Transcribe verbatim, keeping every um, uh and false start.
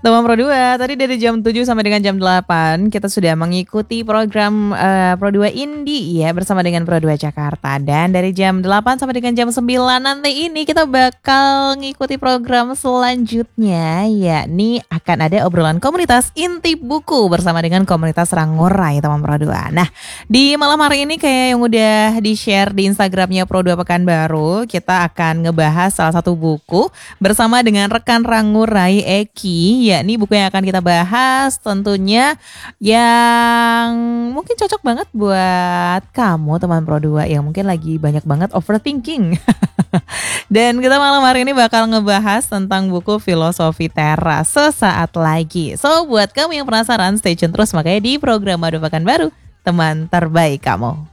Teman Pro dua, tadi dari jam tujuh sampai dengan jam delapan kita sudah mengikuti program uh, Pro dua Indie ya bersama dengan Pro dua Jakarta. Dan dari jam delapan sampai dengan jam sembilan nanti ini kita bakal ngikuti program selanjutnya, yakni akan ada obrolan komunitas inti buku bersama dengan komunitas Rangurai teman Pro dua. Nah, di malam hari ini kayak yang udah di-share di Instagramnya Pro dua Pekanbaru, kita akan ngebahas salah satu buku bersama dengan rekan Rangurai Eki, yakni buku yang akan kita bahas tentunya yang mungkin cocok banget buat kamu teman Pro dua yang mungkin lagi banyak banget overthinking. Dan kita malam hari ini bakal ngebahas tentang buku Filosofi Teras sesaat lagi. So buat kamu yang penasaran, stay tune terus makanya di program Madu Pekanbaru, teman terbaik kamu.